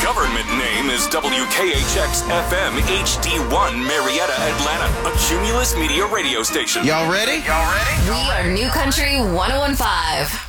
government name is WKHX-FM HD1 Marietta, Atlanta, a Cumulus Media radio station. Y'all ready? We are New Country 101.5.